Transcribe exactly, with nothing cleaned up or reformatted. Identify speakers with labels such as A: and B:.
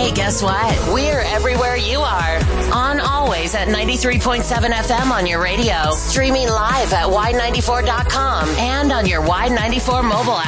A: Hey, guess what? We're everywhere you are. On always at ninety-three point seven F M on your radio. Streaming live at Y ninety-four dot com and on your Y ninety-four mobile app.